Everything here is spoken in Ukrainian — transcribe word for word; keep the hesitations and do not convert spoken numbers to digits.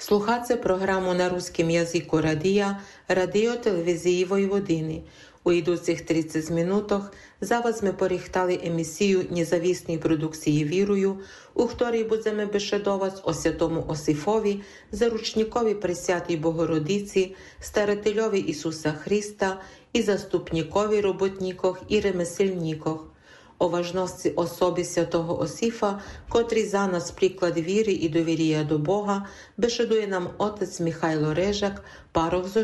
Слухайте програму на русском языку радио, радіо-телевізії Войводини. У ідучих тридцять минутах за вас ми поріхтали емісію независної продукції «Вірую», у которій будемо бесідувати о святому Осифові, заручникові Пресвятій Богородиці, старателеві Ісуса Христа і заступникові роботниках і ремесельниках. О важності особи святого Осифа, котрий за нас приклад віри і довір'я до Бога, бесідує нам отець Михайло Режак, парох